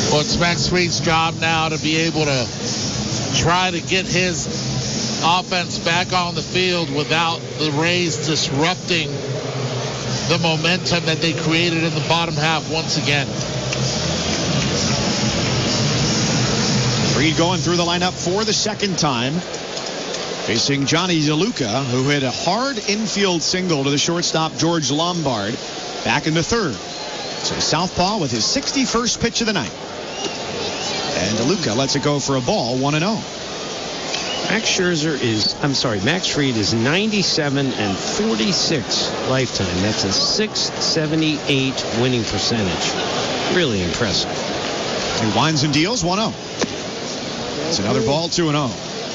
Well, it's Max Fried's job now to be able to try to get his offense back on the field without the Rays disrupting the momentum that they created in the bottom half once again. Fried going through the lineup for the second time, facing Johnny DeLuca, who hit a hard infield single to the shortstop George Lombard back in the third. So southpaw with his 61st pitch of the night. And DeLuca lets it go for a ball, 1-0. Max Fried is 97-46 lifetime. That's a .678 winning percentage. Really impressive. He winds and deals, 1-0. It's another ball, 2-0.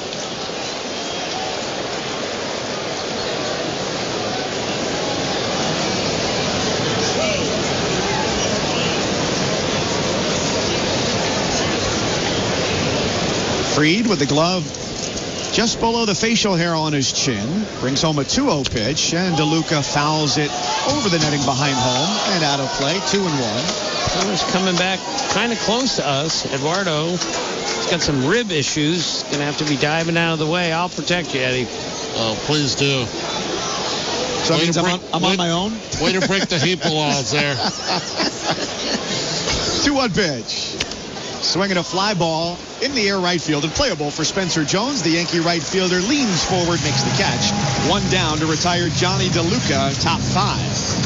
Fried with the glove just below the facial hair on his chin. Brings home a 2-0 pitch, and DeLuca fouls it over the netting behind home and out of play, 2-1. He's coming back kind of close to us. Eduardo, he's got some rib issues. Going to have to be diving out of the way. I'll protect you, Eddie. Oh, please do. So that means I'm on my own? Way to break the heap walls there. 2-1 pitch. Swinging a fly ball in the air right field and playable for Spencer Jones. The Yankee right fielder leans forward, makes the catch. One down to retire Johnny DeLuca, top 5.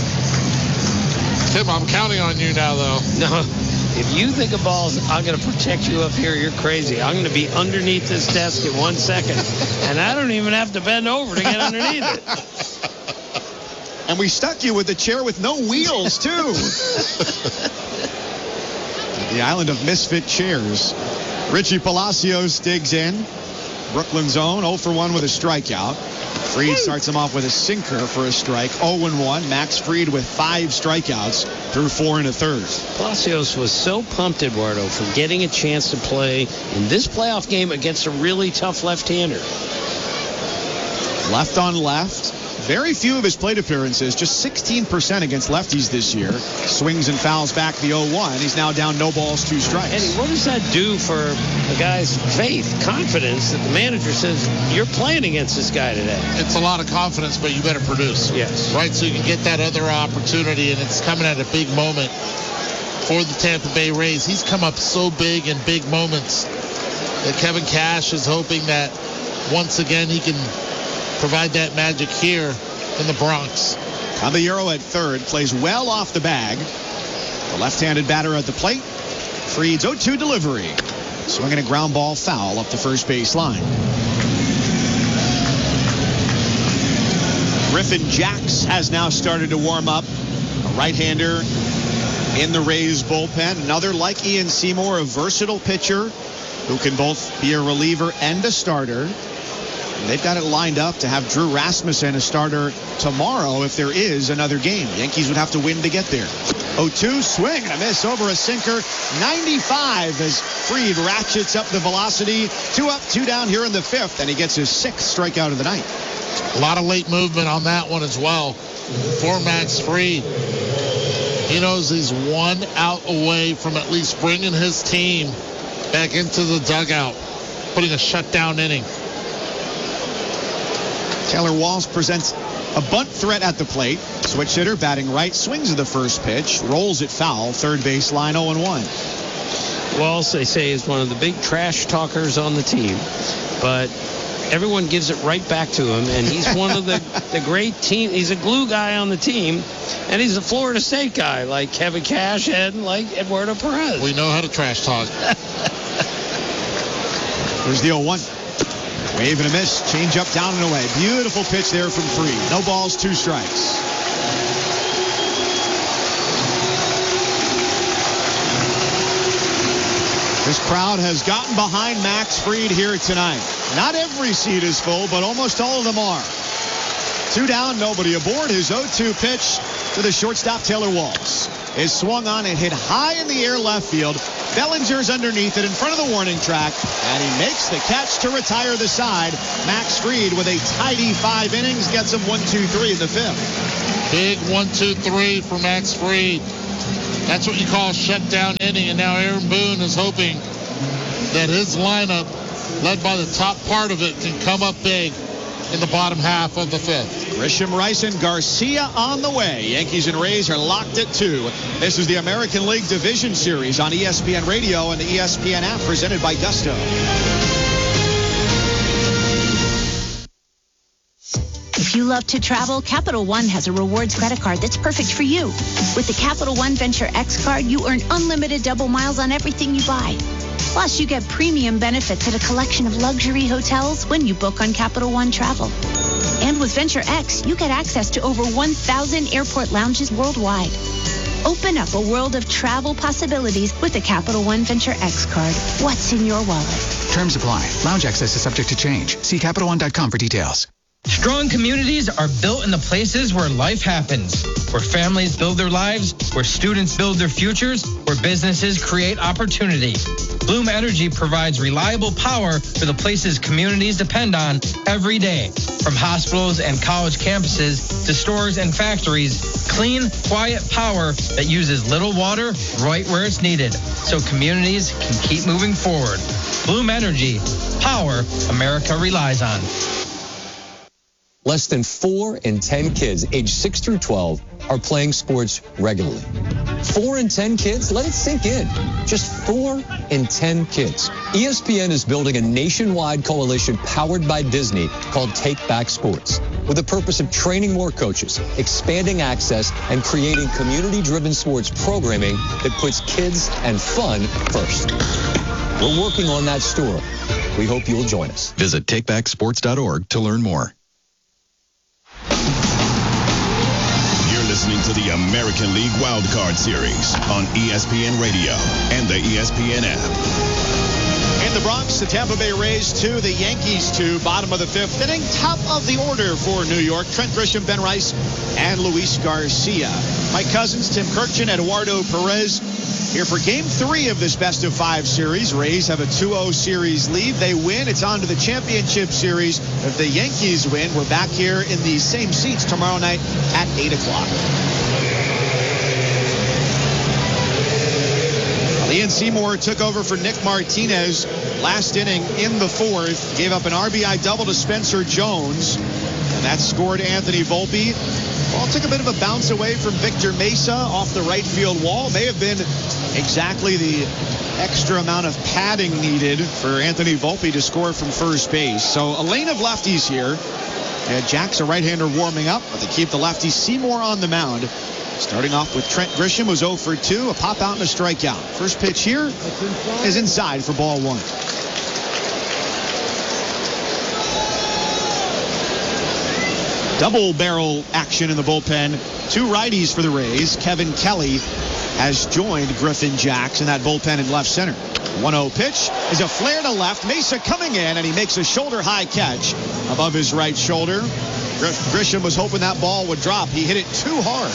Tim, I'm counting on you now, though. No, if you think of balls, I'm going to protect you up here. You're crazy. I'm going to be underneath this desk in 1 second, and I don't even have to bend over to get underneath it. And we stuck you with a chair with no wheels, too. The island of misfit chairs. Richie Palacios digs in. Brooklyn's own, 0 for 1 with a strikeout. Fried starts him off with a sinker for a strike. 0-1. Max Fried with 5 strikeouts through 4 1/3. Palacios was so pumped, Eduardo, for getting a chance to play in this playoff game against a really tough left-hander. Left on left. Very few of his plate appearances, just 16% against lefties this year. Swings and fouls back the 0-1. He's now down no balls, 2 strikes. Eddie, what does that do for a guy's faith, confidence that the manager says, you're playing against this guy today? It's a lot of confidence, but you better produce. Yes. Right, so you can get that other opportunity, and it's coming at a big moment for the Tampa Bay Rays. He's come up so big in big moments that Kevin Cash is hoping that once again he can provide that magic here in the Bronx. Caballero at third plays well off the bag. The left-handed batter at the plate. Fried's 0-2 delivery. Swinging a ground ball foul up the first base line. Griffin Jacks has now started to warm up. A right-hander in the Rays bullpen. Another like Ian Seymour, a versatile pitcher who can both be a reliever and a starter. They've got it lined up to have Drew Rasmussen a starter tomorrow if there is another game. Yankees would have to win to get there. 0-2 swing and a miss over a sinker. 95 as Fried ratchets up the velocity. 2 up, 2 down here in the 5th, and he gets his 6th strikeout of the night. A lot of late movement on that one as well for Max Fried. He knows he's 1 out away from at least bringing his team back into the dugout, putting a shutdown inning. Taylor Walls presents a bunt threat at the plate. Switch hitter batting right, swings at the first pitch, rolls it foul, third base line 0-1. Walls, they say, is one of the big trash talkers on the team, but everyone gives it right back to him, and he's one of the great team. He's a glue guy on the team, and he's a Florida State guy like Kevin Cash and like Eduardo Perez. We know how to trash talk. There's the 0-1. Wave and a miss. Change up, down and away. Beautiful pitch there from Fried. No balls, 2 strikes. This crowd has gotten behind Max Fried here tonight. Not every seat is full, but almost all of them are. 2 down, nobody aboard. His 0-2 pitch to the shortstop, Taylor Walls. Is swung on and hit high in the air left field. Bellinger's underneath it in front of the warning track, and he makes the catch to retire the side. Max Fried with a tidy 5 innings gets him 1-2-3 in the 5th. Big 1-2-3 for Max Fried. That's what you call a shutdown inning, and now Aaron Boone is hoping that his lineup, led by the top part of it, can come up big in the bottom half of the fifth. Grisham, Rice, and Garcia on the way. Yankees and Rays are locked at 2. This is the American League Division Series on ESPN Radio and the ESPN app, presented by Gusto. If you love to travel, Capital One has a rewards credit card that's perfect for you. With the Capital One Venture X card, you earn unlimited double miles on everything you buy. Plus, you get premium benefits at a collection of luxury hotels when you book on Capital One Travel. And with Venture X, you get access to over 1,000 airport lounges worldwide. Open up a world of travel possibilities with the Capital One Venture X card. What's in your wallet? Terms apply. Lounge access is subject to change. See CapitalOne.com for details. Strong communities are built in the places where life happens, where families build their lives, where students build their futures, where businesses create opportunity. Bloom Energy provides reliable power for the places communities depend on every day. From hospitals and college campuses to stores and factories, clean, quiet power that uses little water right where it's needed, so communities can keep moving forward. Bloom Energy, power America relies on. Less than 4 in 10 kids aged 6 through 12 are playing sports regularly. 4 in 10 kids? Let it sink in. Just 4 in 10 kids. ESPN is building a nationwide coalition powered by Disney called Take Back Sports, with the purpose of training more coaches, expanding access, and creating community-driven sports programming that puts kids and fun first. We're working on that story. We hope you'll join us. Visit takebacksports.org to learn more. Listening to the American League Wildcard Series on ESPN Radio and the ESPN app. In the Bronx, the Tampa Bay Rays 2, the Yankees 2, bottom of the fifth inning, top of the order for New York. Trent Grisham, Ben Rice, and Luis Garcia. Mike Cousins, Tim Kirchin, Eduardo Perez here for Game 3 of this best-of-5 series. Rays have a 2-0 series lead. They win. It's on to the championship series. If the Yankees win, we're back here in the same seats tomorrow night at 8 o'clock. Ian Seymour took over for Nick Martinez last inning in the fourth. Gave up an RBI double to Spencer Jones. And that scored Anthony Volpe. Ball took a bit of a bounce away from Victor Mesa off the right field wall. May have been exactly the extra amount of padding needed for Anthony Volpe to score from first base. So a lane of lefties here. Jack's a right-hander warming up, but they keep the lefty Seymour on the mound. Starting off with Trent Grisham, who's 0 for 2, a pop out and a strikeout. First pitch here is inside for ball 1. Double barrel action in the bullpen. 2 righties for the Rays. Kevin Kelly has joined Griffin Jacks in that bullpen in left center. 1-0 pitch is a flare to left. Mesa coming in, and he makes a shoulder-high catch above his right shoulder. Grisham was hoping that ball would drop. He hit it too hard.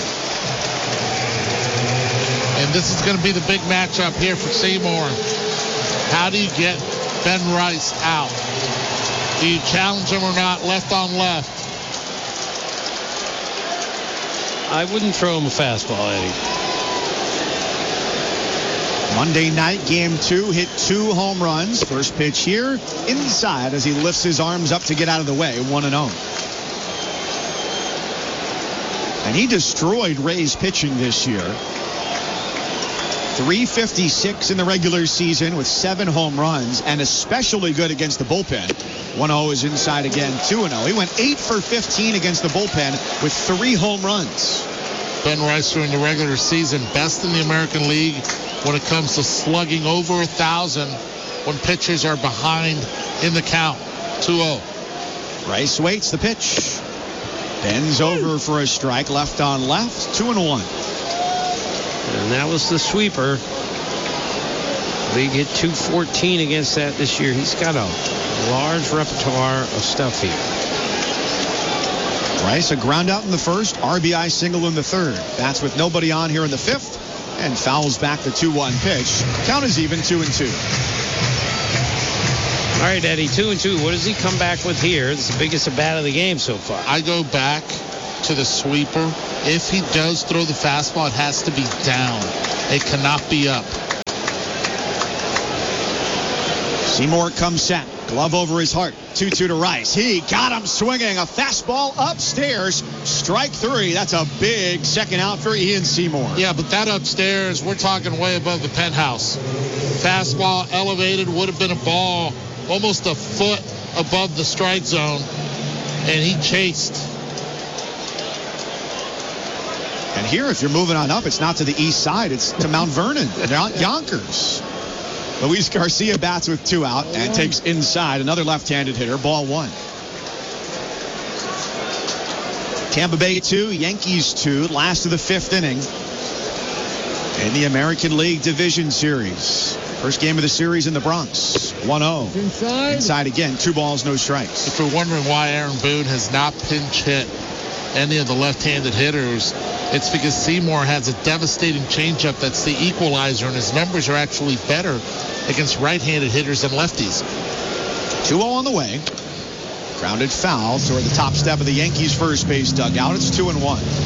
And this is going to be the big matchup here for Seymour. How do you get Ben Rice out? Do you challenge him or not, left on left? I wouldn't throw him a fastball, Eddie. Monday night, game 2, hit 2 home runs. First pitch here, inside as he lifts his arms up to get out of the way, 1-0. And he destroyed Rays pitching this year. 356 in the regular season with 7 home runs, and especially good against the bullpen. 1-0 is inside again, 2-0. He went 8 for 15 against the bullpen with 3 home runs. Ben Rice during the regular season, best in the American League when it comes to slugging over 1,000 when pitchers are behind in the count. 2-0. Rice waits the pitch. Bends over for a strike, left on left, 2-1. And that was the sweeper. League hit .214 against that this year. He's got a large repertoire of stuff here. Rice, a ground out in the first, RBI single in the third. Bats with nobody on here in the fifth, and fouls back the 2-1 pitch. Count is even, 2-2. All right, Eddie, 2-2. What does he come back with here? It's the biggest at bat of the game so far. I go back to the sweeper. If he does throw the fastball, it has to be down. It cannot be up. Seymour comes set. Glove over his heart. 2-2 to Rice. He got him swinging. A fastball upstairs. Strike 3. That's a big second out for Ian Seymour. Yeah, but that upstairs, we're talking way above the penthouse. Fastball elevated, would have been a ball almost a foot above the strike zone, and he chased. And here, if you're moving on up, it's not to the east side. It's to Mount Vernon, not Yonkers. Luis Garcia bats with 2 out and takes inside. Another left-handed hitter, ball 1. Tampa Bay 2, Yankees 2, last of the 5th inning in the American League Division Series. First game of the series in the Bronx. 1-0. Inside again, 2 balls, no strikes. If you're wondering why Aaron Boone has not pinch hit any of the left-handed hitters, it's because Seymour has a devastating changeup that's the equalizer, and his numbers are actually better against right-handed hitters than lefties. 2-0 on the way. Grounded foul toward the top step of the Yankees' first base dugout. It's 2-1.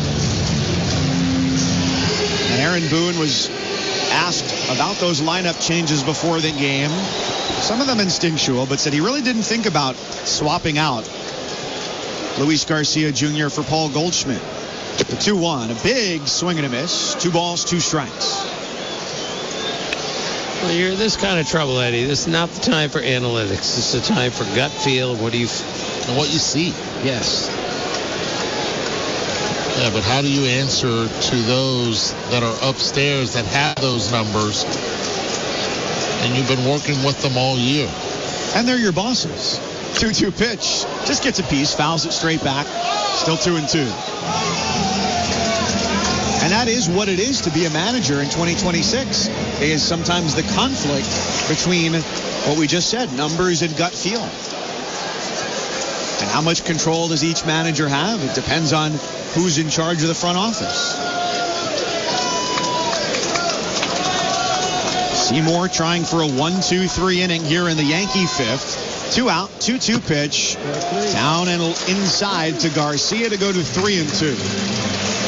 And Aaron Boone was asked about those lineup changes before the game. Some of them instinctual, but said he really didn't think about swapping out Luis Garcia Jr. for Paul Goldschmidt. The 2-1, a big swing and a miss. 2 balls, 2 strikes. Well, you're in this kind of trouble, Eddie. This is not the time for analytics. This is the time for gut feel. What do you and what you see? Yes. Yeah, but how do you answer to those that are upstairs that have those numbers, and you've been working with them all year? And they're your bosses. 2-2 pitch. Just gets a piece, fouls it straight back. Still 2-2. And that is what it is to be a manager in 2026, is sometimes the conflict between what we just said, numbers and gut feel. And how much control does each manager have? It depends on who's in charge of the front office. Seymour trying for a 1-2-3 inning here in the Yankee 5th. 2 out, 2-2 pitch. Down and inside to Garcia to go to 3-2.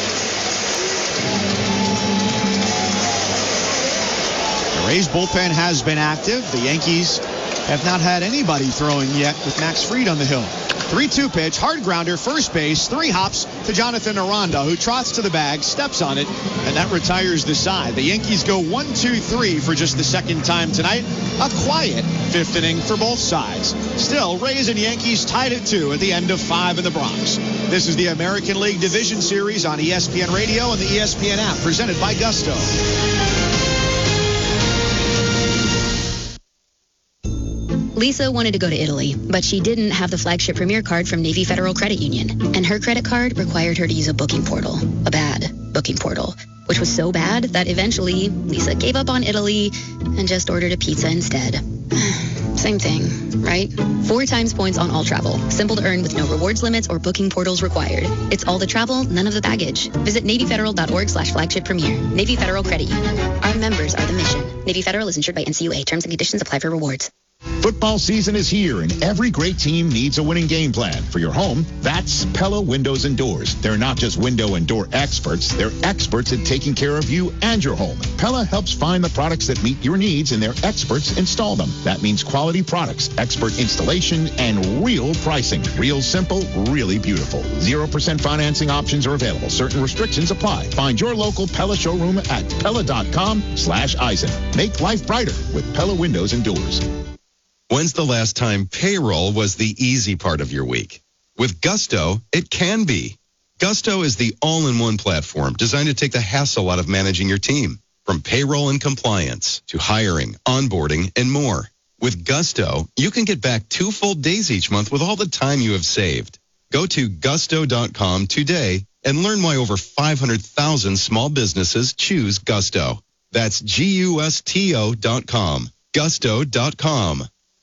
Rays bullpen has been active. The Yankees have not had anybody throwing yet with Max Fried on the hill. 3-2 pitch, hard grounder, first base, 3 hops to Jonathan Aranda, who trots to the bag, steps on it, and that retires the side. The Yankees go 1-2-3 for just the second time tonight. A quiet 5th inning for both sides. Still, Rays and Yankees tied at 2 at the end of 5 in the Bronx. This is the American League Division Series on ESPN Radio and the ESPN app, presented by Gusto. Lisa wanted to go to Italy, but she didn't have the flagship Premier card from Navy Federal Credit Union, and her credit card required her to use a booking portal, a bad booking portal, which was so bad that eventually Lisa gave up on Italy and just ordered a pizza instead. Same thing, right? 4 times points on all travel. Simple to earn with no rewards limits or booking portals required. It's all the travel, none of the baggage. Visit NavyFederal.org/flagship premier. Navy Federal Credit Union. Our members are the mission. Navy Federal is insured by NCUA. Terms and conditions apply for rewards. Football season is here, and every great team needs a winning game plan. For your home, that's Pella Windows and Doors. They're not just window and door experts. They're experts at taking care of you and your home. Pella helps find the products that meet your needs, and their experts install them. That means quality products, expert installation, and real pricing. Real simple, really beautiful. 0% financing options are available. Certain restrictions apply. Find your local Pella showroom at Pella.com/Eisen. Make life brighter with Pella Windows and Doors. When's the last time payroll was the easy part of your week? With Gusto, it can be. Gusto is the all-in-one platform designed to take the hassle out of managing your team. From payroll and compliance to hiring, onboarding, and more. With Gusto, you can get back 2 full days each month with all the time you have saved. Go to gusto.com today and learn why over 500,000 small businesses choose Gusto. That's GUSTO.com. Gusto.com.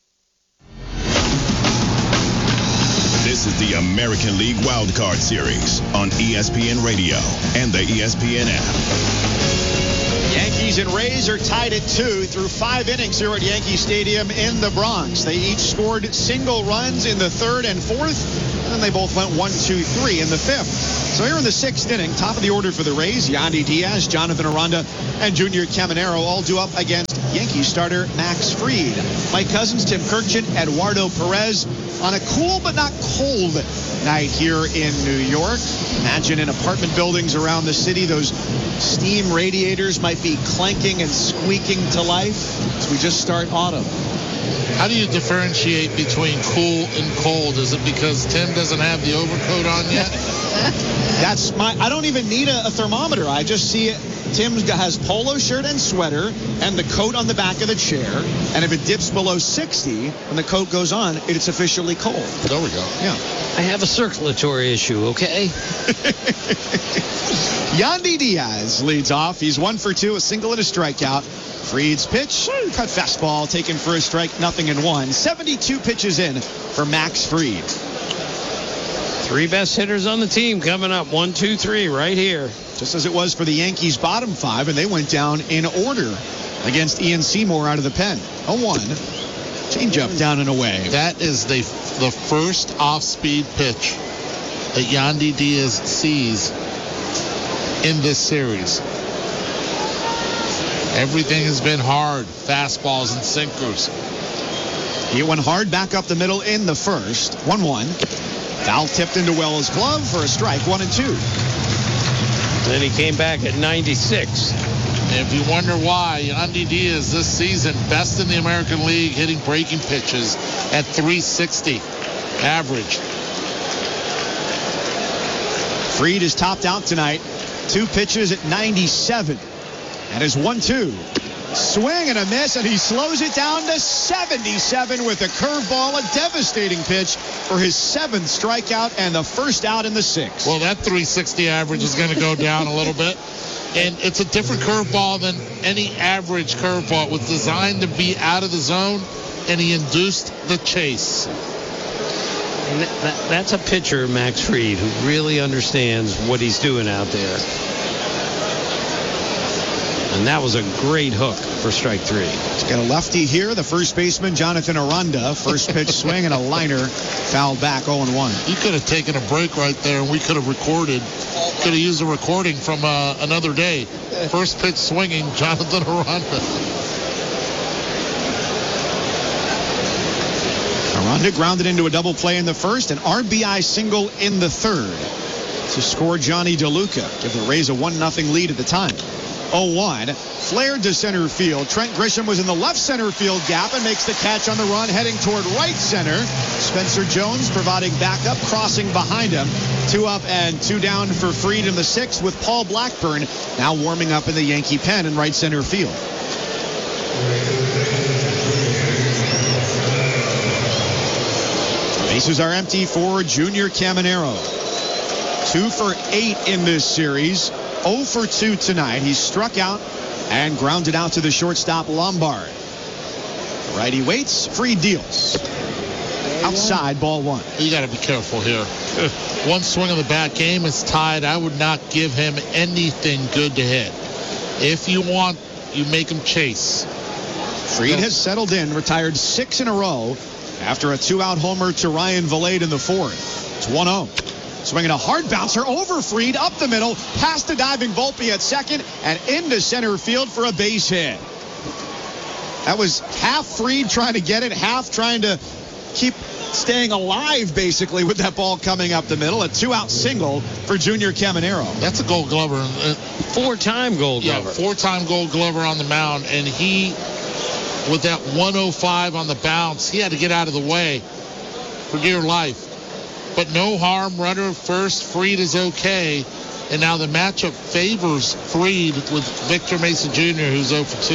This is the American League Wildcard Series on ESPN Radio and the ESPN app. Yankees Yankees and Rays are tied at 2 through 5 innings here at Yankee Stadium in the Bronx. They each scored single runs in the 3rd and 4th, and then they both went 1, 2, 3 in the 5th. So here in the 6th inning, top of the order for the Rays, Yandy Diaz, Jonathan Aranda, and Junior Caminero all due up against Yankees starter Max Fried. Mike Cousins, Tim Kirkjian, Eduardo Perez on a cool but not cold night here in New York. Imagine in apartment buildings around the city, those steam radiators might be clanking and squeaking to life as we just start autumn. How do you differentiate between cool and cold? Is it because Tim doesn't have the overcoat on yet? I don't even need a thermometer. I just see it. Tim has polo shirt and sweater and the coat on the back of the chair. And if it dips below 60, when the coat goes on, it's officially cold. There we go. Yeah. I have a circulatory issue, okay? Yandy Diaz leads off. He's 1 for 2, a single and a strikeout. Fried's pitch, cut fastball, taken for a strike, 0-1. 72 pitches in for Max Fried. 3 best hitters on the team coming up. 1, 2, 3 right here. Just as it was for the Yankees' bottom 5, and they went down in order against Ian Seymour out of the pen. 0-1. Changeup down and away. That is the first off-speed pitch that Yandy Diaz sees in this series. Everything has been hard. Fastballs and sinkers. He went hard back up the middle in the first. 1-1. Foul tipped into Wells' glove for a strike. 1-2. Then he came back at 96. And if you wonder why, Yandy Diaz this season, best in the American League, hitting breaking pitches at 360 average. Fried is topped out tonight. 2 pitches at 97. And his 1-2. Swing and a miss, and he slows it down to 77 with a curveball, a devastating pitch for his 7th strikeout and the first out in the 6th. Well, that 360 average is going to go down a little bit. And it's a different curveball than any average curveball. It was designed to be out of the zone, and he induced the chase. And that's a pitcher, Max Fried, who really understands what he's doing out there. And that was a great hook for strike 3. He's got a lefty here, the first baseman, Jonathan Aranda. First pitch swing and a liner, fouled back 0-1. You could have taken a break right there, and we could have recorded. Could have used a recording from another day. First pitch swinging, Jonathan Aranda. Aranda grounded into a double play in the first, an RBI single in the third to score Johnny DeLuca. Give the Rays a 1-0 lead at the time. 0-1, flared to center field. Trent Grisham was in the left center field gap and makes the catch on the run, heading toward right center. Spencer Jones providing backup, crossing behind him. 2 up and 2 down for Fried in the 6th, with Paul Blackburn now warming up in the Yankee pen in right center field. Bases are empty for Junior Caminero. 2 for 8 in this series. 0 for 2 tonight. He's struck out and grounded out to the shortstop Lombard. Righty waits. Fried deals. Outside, ball 1. You got to be careful here. One swing of the bat, game is tied. I would not give him anything good to hit. If you want, you make him chase. Fried has settled in, retired 6 in a row after a 2-out homer to Ryan Vilade in the 4th. It's 1-0. Swinging a hard bouncer over Fried, up the middle, past the diving Volpe at second, and into center field for a base hit. That was half Fried trying to get it, half trying to keep staying alive, basically, with that ball coming up the middle. A 2-out single for Junior Caminero. That's a Gold Glover. 4-time Gold Glover. Yeah, 4-time Gold Glover on the mound, and he, with that 105 on the bounce, he had to get out of the way for dear life. But no harm, runner first. Fried is okay. And now the matchup favors Fried with Victor Mesa Jr., who's 0 for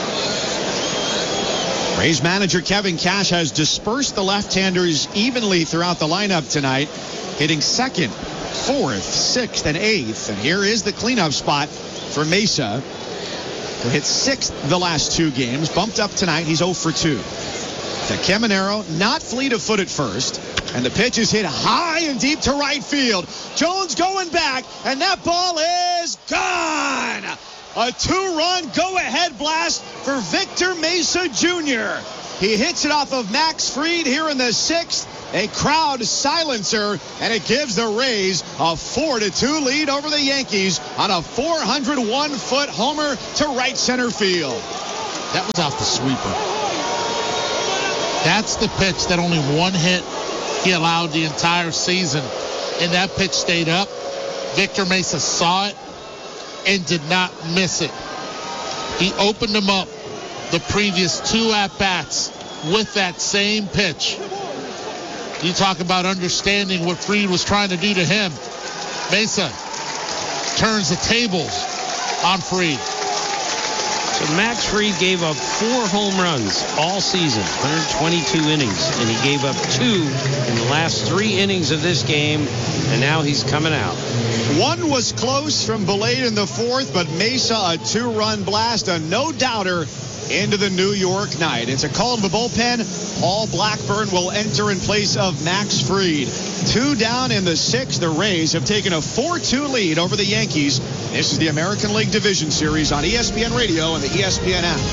2. Rays manager Kevin Cash has dispersed the left-handers evenly throughout the lineup tonight, hitting 2nd, 4th, 6th, and 8th. And here is the cleanup spot for Mesa, who hit 6th the last 2 games. Bumped up tonight. He's 0 for 2. To Caminero, not fleet of foot at first. And the pitch is hit high and deep to right field. Jones going back, and that ball is gone. A 2-run go-ahead blast for Victor Mesa Jr. He hits it off of Max Fried here in the 6th. A crowd silencer, and it gives the Rays a 4-2 lead over the Yankees on a 401-foot homer to right center field. That was off the sweeper. That's the pitch that only one hit he allowed the entire season, and that pitch stayed up. Victor Mesa saw it and did not miss it. He opened him up the previous 2 at-bats with that same pitch. You talk about understanding what Fried was trying to do to him. Mesa turns the tables on Fried. So Max Fried gave up 4 home runs all season, 122 innings, and he gave up 2 in the last 3 innings of this game, and now he's coming out. One was close from Belade in the 4th, but Mesa, a 2-run blast, a no-doubter into the New York night. It's a call to the bullpen. Paul Blackburn will enter in place of Max Fried. 2 down in the 6th. The Rays have taken a 4-2 lead over the Yankees. This is the American League Division Series on ESPN Radio and the ESPN app.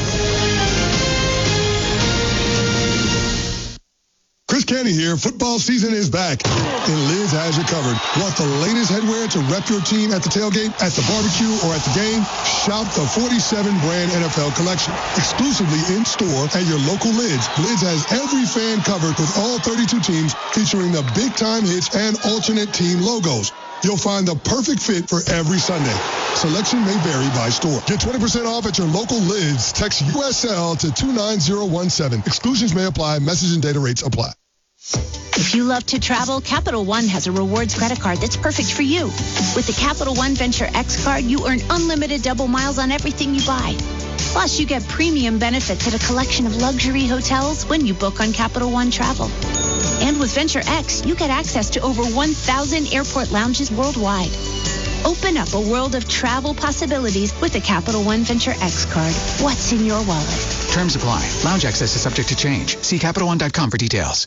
Chris Canty here. Football season is back, and Liz has you covered. Want the latest headwear to rep your team at the tailgate, at the barbecue, or at the game? Shop the 47 brand NFL collection, exclusively in store at your local Lids. Lids has every fan covered with all 32 teams, featuring the big time hits and alternate team logos. You'll find the perfect fit for every Sunday. Selection may vary by store. Get 20% off at your local Lids. Text USL to 29017. Exclusions may apply. Message and data rates apply. If you love to travel, Capital One has a rewards credit card that's perfect for you. With the Capital One Venture X card, you earn unlimited double miles on everything you buy. Plus, you get premium benefits at a collection of luxury hotels when you book on Capital One Travel. And with Venture X, you get access to over 1,000 airport lounges worldwide. Open up a world of travel possibilities with the Capital One Venture X card. What's in your wallet? Terms apply. Lounge access is subject to change. See CapitalOne.com for details.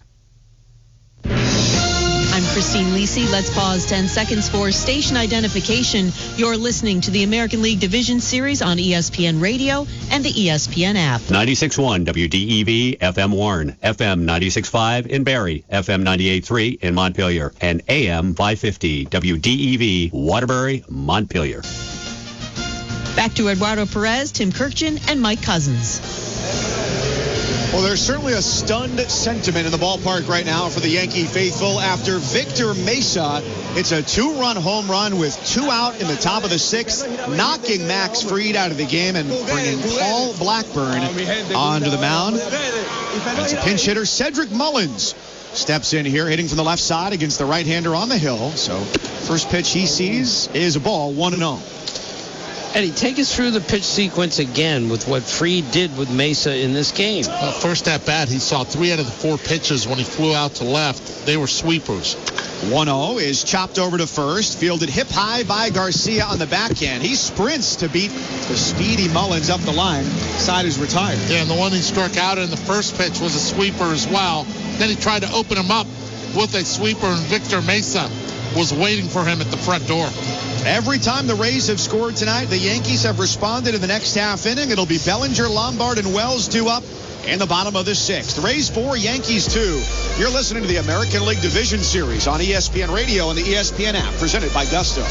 I'm Christine Lisi. Let's pause 10 seconds for station identification. You're listening to the American League Division Series on ESPN Radio and the ESPN app. 96.1 WDEV FM Warren, FM 96.5 in Barrie, FM 98.3 in Montpelier, and AM 550 WDEV Waterbury, Montpelier. Back to Eduardo Perez, Tim Kirkjian, and Mike Cousins. Well, there's certainly a stunned sentiment in the ballpark right now for the Yankee faithful after Victor Mesa hits a 2-run home run with 2 out in the top of the 6th, knocking Max Fried out of the game and bringing Paul Blackburn onto the mound. It's a pinch hitter, Cedric Mullins, steps in here, hitting from the left side against the right-hander on the hill. So first pitch he sees is a ball, 1-0. Eddie, take us through the pitch sequence again with what Fried did with Mesa in this game. Well, first at bat, he saw 3 out of the 4 pitches when he flew out to left. They were sweepers. 1-0 is chopped over to first, fielded hip high by Garcia on the backhand. He sprints to beat the speedy Mullins up the line. Side is retired. Yeah, and the one he struck out in the first pitch was a sweeper as well. Then he tried to open him up with a sweeper, and Victor Mesa was waiting for him at the front door. Every time the Rays have scored tonight, the Yankees have responded in the next half inning. It'll be Bellinger, Lombard, and Wells 2 up in the bottom of the 6th. Rays 4, Yankees 2. You're listening to the American League Division Series on ESPN Radio and the ESPN app, presented by Gusto.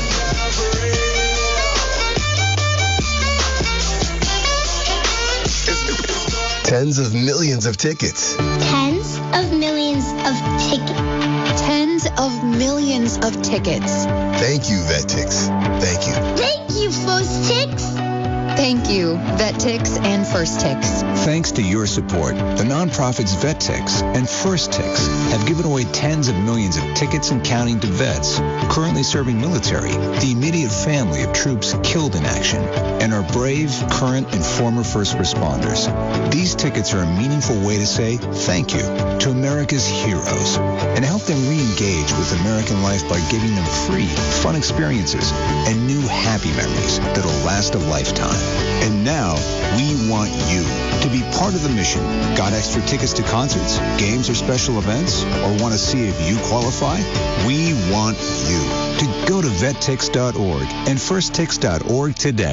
Tens of millions of tickets. Tens of millions of tickets. Tens of millions of tickets. Thank you, VetTix. Thank you. Thank you, First Tix. Thank you, VetTix and First Tix. Thanks to your support, the nonprofits VetTix and First Tix have given away tens of millions of tickets and counting to vets currently serving military, the immediate family of troops killed in action, and our brave, current, and former first responders. These tickets are a meaningful way to say thank you to America's heroes and help them re-engage with American life by giving them free, fun experiences and new happy memories that'll last a lifetime. And now, we want you to be part of the mission. Got extra tickets to concerts, games, or special events? Or want to see if you qualify? We want you to go to vettix.org and firsttix.org today.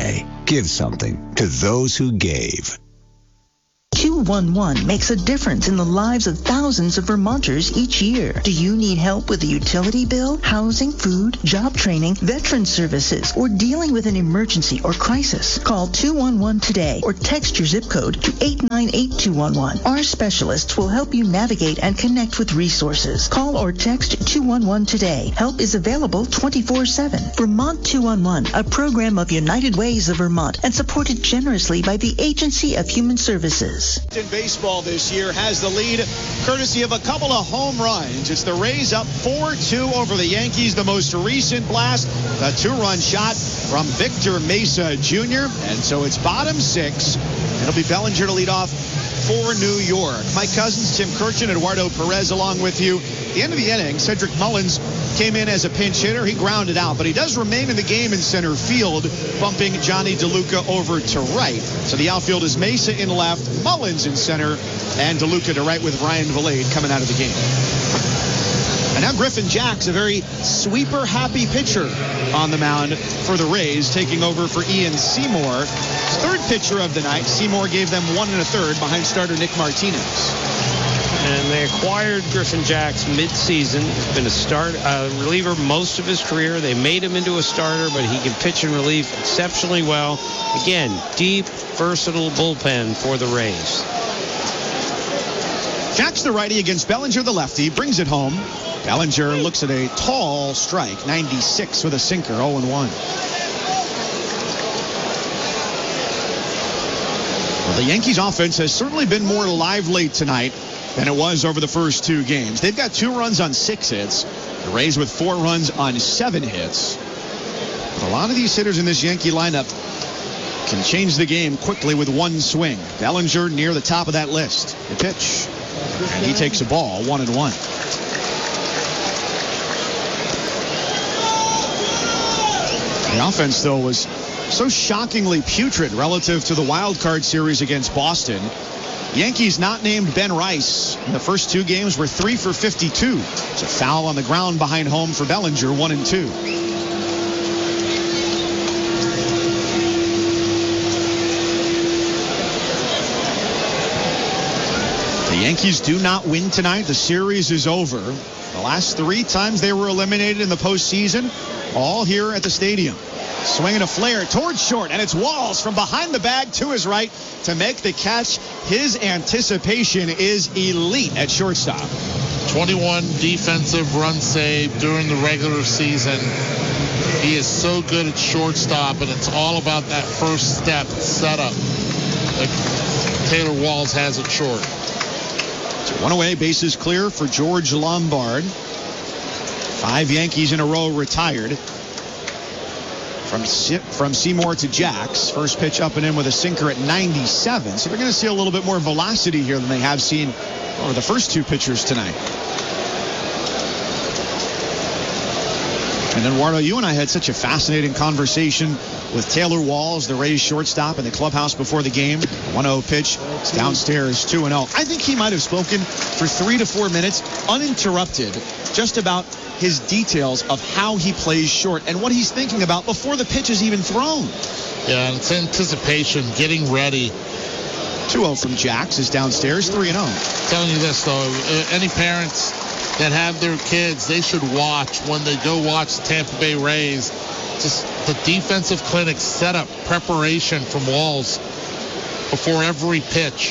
Give something to those who gave. 211 makes a difference in the lives of thousands of Vermonters each year. Do you need help with a utility bill, housing, food, job training, veteran services, or dealing with an emergency or crisis? Call 211 today or text your zip code to 898211. Our specialists will help you navigate and connect with resources. Call or text 211 today. Help is available 24/7. Vermont 211, a program of United Ways of Vermont and supported generously by the Agency of Human Services. In baseball this year has the lead courtesy of a couple of home runs. It's the Rays up 4-2 over the Yankees. The most recent blast, a 2-run shot from Victor Mesa Jr. And so it's bottom 6. It'll be Bellinger to lead off for New York. Mike Cousins, Tim Kirchin, Eduardo Perez along with you. At the end of the inning, Cedric Mullins came in as a pinch hitter. He grounded out, but he does remain in the game in center field, bumping Johnny DeLuca over to right. So the outfield is Mesa in left, Mullins in center, and DeLuca to right with Ryan Vilade coming out of the game. And now Griffin Jacks, a very sweeper-happy pitcher on the mound for the Rays, taking over for Ian Seymour. Third pitcher of the night. Seymour gave them 1 1/3 behind starter Nick Martinez. And they acquired Griffin Jacks mid-season. He's been a reliever most of his career. They made him into a starter, but he can pitch in relief exceptionally well. Again, deep, versatile bullpen for the Rays. Jacks the righty against Bellinger the lefty, brings it home. Bellinger looks at a tall strike, 96 with a sinker, 0-1. Well, the Yankees offense has certainly been more lively tonight than it was over the first 2 games. They've got 2 runs on 6 hits. The Rays with 4 runs on 7 hits. But a lot of these hitters in this Yankee lineup can change the game quickly with one swing. Bellinger near the top of that list. The pitch. And he takes a ball, 1-1. The offense, though, was so shockingly putrid relative to the wild card series against Boston. Yankees not named Ben Rice in the first 2 games were 3 for 52. It's a foul on the ground behind home for Bellinger, 1-2. The Yankees do not win tonight. The series is over. The last 3 times they were eliminated in the postseason, all here at the stadium. Swinging a flare towards short, and it's Walls from behind the bag to his right to make the catch. His anticipation is elite at shortstop. 21 defensive runs saved during the regular season. He is so good at shortstop, and it's all about that first step setup that Taylor Walls has at short. So 1 away, bases clear for George Lombard. 5 Yankees in a row retired. From Seymour to Jacks. First pitch up and in with a sinker at 97. So they're going to see a little bit more velocity here than they have seen over the first 2 pitchers tonight. And Eduardo, you and I had such a fascinating conversation with Taylor Walls, the Rays shortstop, in the clubhouse before the game. 1-0 pitch. It's downstairs, 2-0. I think he might have spoken for 3 to 4 minutes uninterrupted just about his details of how he plays short and what he's thinking about before the pitch is even thrown. Yeah, and it's anticipation, getting ready. 2-0 from Jacks is downstairs, 3-0. Telling you this, though, any parents that have their kids, they should watch when they go watch the Tampa Bay Rays. Just the defensive clinic setup preparation from Walls before every pitch.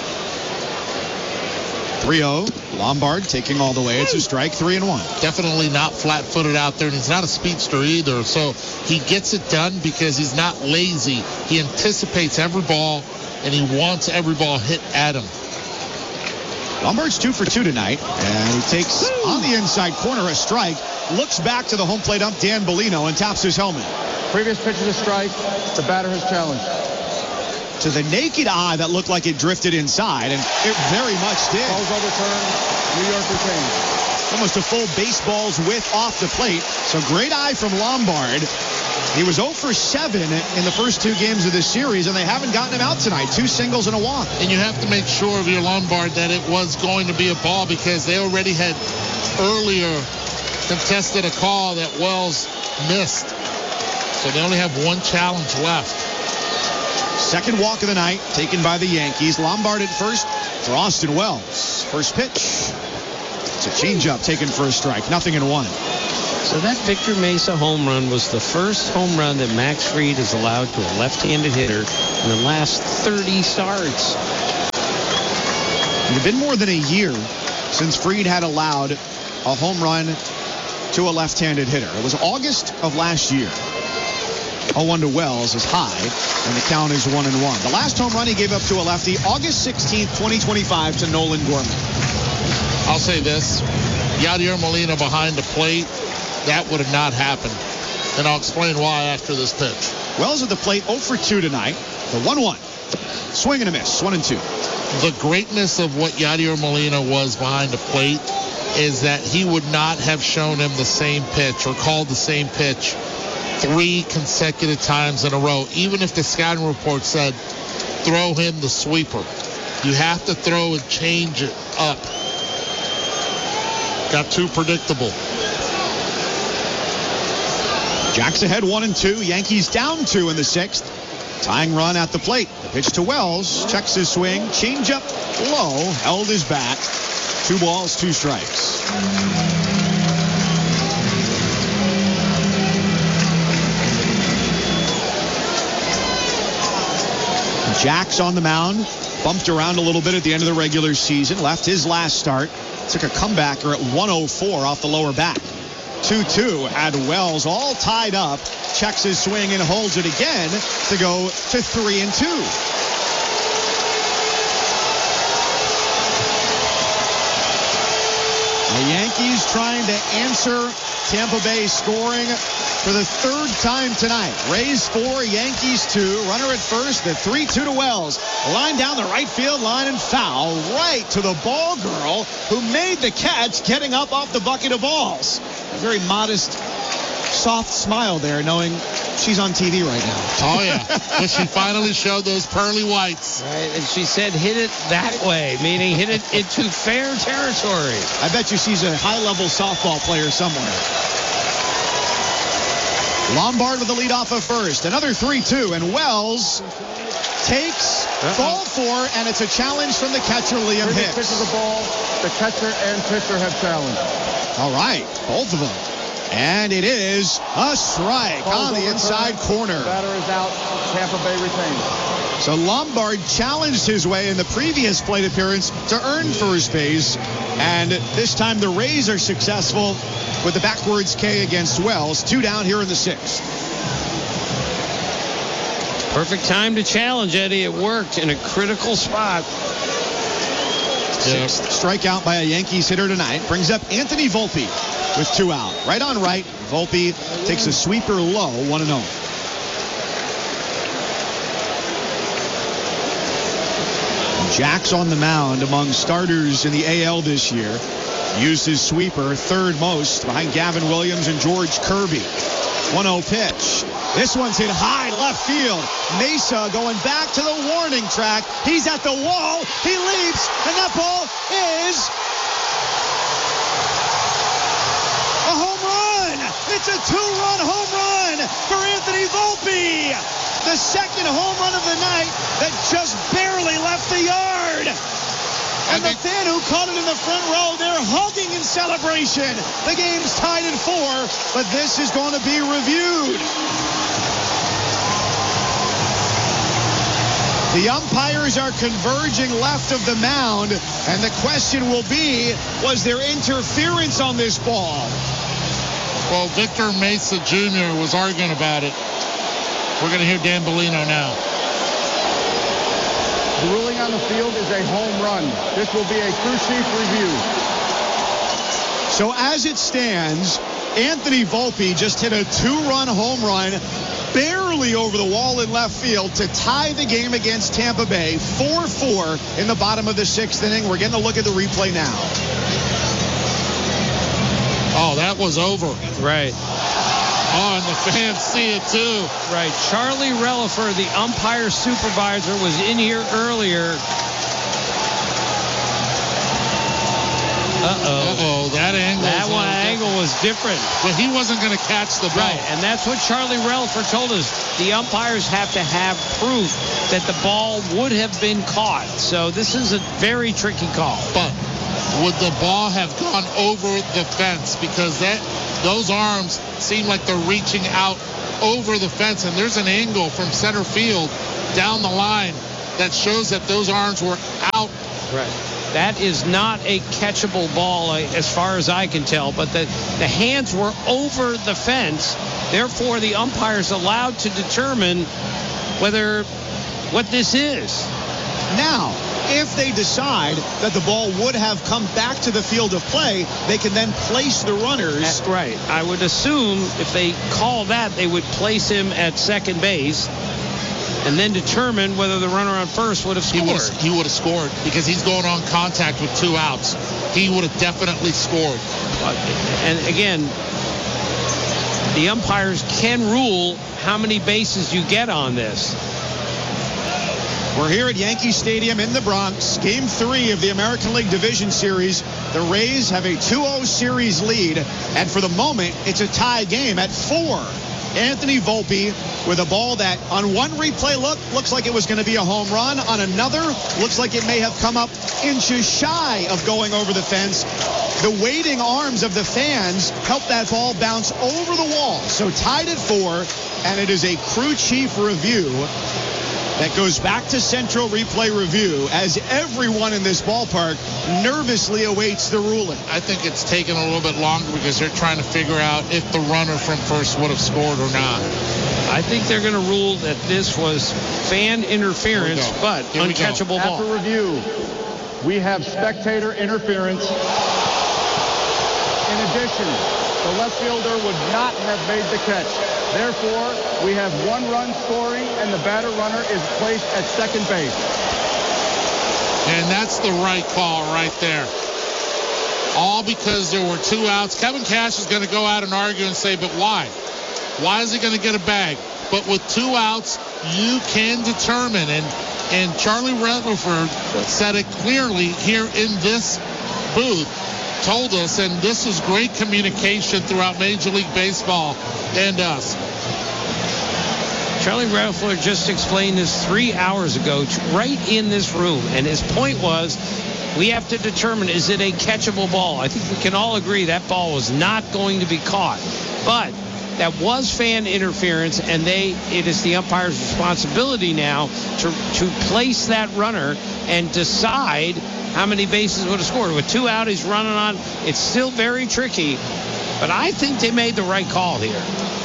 3-0. Lombard taking all the way. It's a strike, 3-1. Definitely not flat-footed out there, and he's not a speedster either. So he gets it done because he's not lazy. He anticipates every ball, and he wants every ball hit at him. Lombard's 2 for 2 tonight, and he takes on the inside corner a strike. Looks back to the home plate ump, Dan Bellino, and taps his helmet. Previous pitch is a strike. The batter has challenged. To the naked eye, that looked like it drifted inside, and it very much did. Ball's overturned. New York retains. Almost a full baseball's width off the plate. So great eye from Lombard. He was 0 for 7 in the first 2 games of this series, and they haven't gotten him out tonight. 2 singles and a walk. And you have to make sure of your Lombard that it was going to be a ball, because they already had earlier contested a call that Wells missed. So they only have 1 challenge left. Second walk of the night taken by the Yankees. Lombard at first for Austin Wells. First pitch. It's a changeup taken for a strike. 0-1. So that Victor Mesa home run was the first home run that Max Fried has allowed to a left-handed hitter in the last 30 starts. It had been more than a year since Fried had allowed a home run to a left-handed hitter. It was August of last year. 0-1 to Wells is high, and the count is 1-1. The last home run he gave up to a lefty, August 16th, 2025, to Nolan Gorman. I'll say this. Yadier Molina behind the plate, that would have not happened. And I'll explain why after this pitch. Wells at the plate, 0 for 2 tonight. The 1-1. Swing and a miss, 1-2. The greatness of what Yadier Molina was behind the plate is that he would not have shown him the same pitch or called the same pitch 3 consecutive times in a row. Even if the scouting report said, throw him the sweeper. You have to throw and change it up. Got too predictable. Jacks ahead 1-2. Yankees down 2 in the 6th. Tying run at the plate. The pitch to Wells. Checks his swing. Changeup low. Held his bat. 2 balls, 2 strikes. Jacks on the mound. Bumped around a little bit at the end of the regular season. Left his last start. Took a comebacker at 104 off the lower back. 2-2 had Wells all tied up. Checks his swing and holds it again to go to 3-2. The Yankees trying to answer Tampa Bay scoring for the 3rd time tonight. Rays 4, Yankees 2. Runner at first, the 3-2 to Wells. Line down the right field line and foul right to the ball girl who made the catch getting up off the bucket of balls. A very modest, soft smile there, knowing she's on TV right now. Oh, yeah. But she finally showed those pearly whites. Right, and she said hit it that way, meaning hit it into fair territory. I bet you she's a high-level softball player somewhere. Lombard with the lead off of first. Another 3-2, and Wells takes ball 4, and it's a challenge from the catcher, Liam Hicks. Pitch of the ball, the catcher and pitcher have challenged. All right, both of them. And it is a strike on the inside corner. The batter is out. Tampa Bay retains. So Lombard challenged his way in the previous plate appearance to earn first base. And this time the Rays are successful with the backwards K against Wells. 2 down here in the 6th. Perfect time to challenge, Eddie. It worked in a critical spot. 6th strikeout by a Yankees hitter tonight. Brings up Anthony Volpe with 2 out. Right on right, Volpe takes a sweeper low, 1-0. Jacks on the mound among starters in the AL this year. Used his sweeper, 3rd most, behind Gavin Williams and George Kirby. 1-0 pitch. This one's hit high left field. Mesa going back to the warning track. He's at the wall. He leaps, and that ball is a home run. It's a 2-run home run for Anthony Volpe. The 2nd home run of the night that just barely left the yard. And the fan who caught it in the front row, they're hugging in celebration. The game's tied at 4, but this is going to be reviewed. The umpires are converging left of the mound, and the question will be, was there interference on this ball? Well, Victor Mesa Jr. was arguing about it. We're going to hear Dan Bellino now. The ruling on the field is a home run. This will be a crew chief review. So as it stands, Anthony Volpe just hit a 2-run home run, barely over the wall in left field to tie the game against Tampa Bay. 4-4 in the bottom of the 6th inning. We're getting a look at the replay now. Oh, that was over. Right. Oh, and the fans see it too. Right. Charlie Relaford, the umpire supervisor, was in here earlier. Uh-oh. That angle. That one angle was different. But he wasn't going to catch the ball. Right, and that's what Charlie Relfer told us. The umpires have to have proof that the ball would have been caught. So this is a very tricky call. But would the ball have gone over the fence? Because those arms seem like they're reaching out over the fence, and there's an angle from center field down the line that shows that those arms were out. Right. That is not a catchable ball as far as I can tell, but the hands were over the fence. Therefore, the umpire's allowed to determine what this is. Now, if they decide that the ball would have come back to the field of play, they can then place the runners. That's right. I would assume if they call that, they would place him at second base and then determine whether the runner on first would have scored. He would have scored because he's going on contact with 2 outs. He would have definitely scored. And again, the umpires can rule how many bases you get on this. We're here at Yankee Stadium in the Bronx. Game 3 of the American League Division Series. The Rays have a 2-0 series lead. And for the moment, it's a tie game at 4. Anthony Volpe with a ball that on one replay looks like it was going to be a home run. On another, looks like it may have come up inches shy of going over the fence. The waiting arms of the fans helped that ball bounce over the wall. So tied at 4, and it is a crew chief review that goes back to Central Replay Review as everyone in this ballpark nervously awaits the ruling. I think it's taken a little bit longer because they're trying to figure out if the runner from first would have scored or not. I think they're going to rule that this was fan interference, but uncatchable ball. After review, we have spectator interference. In addition, the left fielder would not have made the catch. Therefore, we have 1 run scoring, and the batter runner is placed at second base. And that's the right call right there. All because there were 2 outs. Kevin Cash is going to go out and argue and say, but why? Why is he going to get a bag? But with 2 outs, you can determine. And Charlie Rutherford said it clearly here in this booth. Told us, and this is great communication throughout Major League Baseball and us. Charlie Rutherford just explained this 3 hours ago right in this room, and his point was we have to determine, is it a catchable ball? I think we can all agree that ball was not going to be caught, but that was fan interference, and it is the umpire's responsibility now to place that runner and decide how many bases would have scored. With 2 out, he's running on. It's still very tricky, but I think they made the right call here.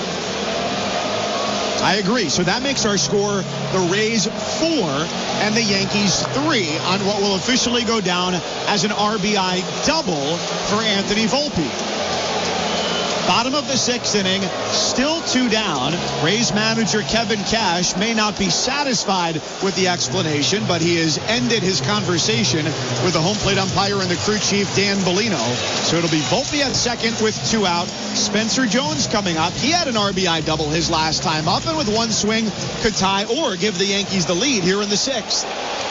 I agree. So that makes our score the Rays 4 and the Yankees 3 on what will officially go down as an RBI double for Anthony Volpe. Bottom of the 6th inning, still 2 down. Rays manager Kevin Cash may not be satisfied with the explanation, but he has ended his conversation with the home plate umpire and the crew chief, Dan Bellino. So it'll be Volpe at second with 2 out. Spencer Jones coming up. He had an RBI double his last time up, and with 1 swing could tie or give the Yankees the lead here in the 6th.